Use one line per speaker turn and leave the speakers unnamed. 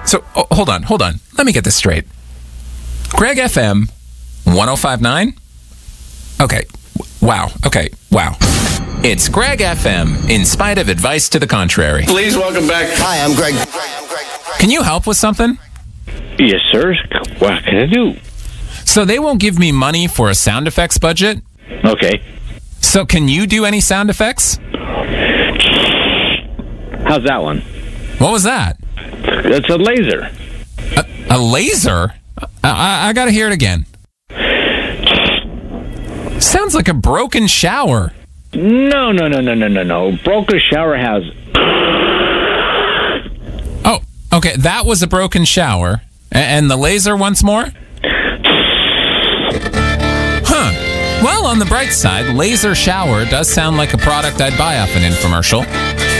So, hold on. Let me get this straight. Greg FM 105.9? Okay. Wow. It's Greg FM, in spite of advice to the contrary.
Please welcome back.
Hi, I'm Greg.
Can you help with something?
Yes, sir. What can I do?
So they won't give me money for a sound effects budget.
Okay.
So can you do any sound effects?
How's that one?
What was that?
It's a laser.
A laser? I gotta hear it again. Sounds like a broken shower.
No. Broken shower has...
Oh, okay. That was a broken shower. And the laser once more? Huh. Well, on the bright side, laser shower does sound like a product I'd buy off an infomercial.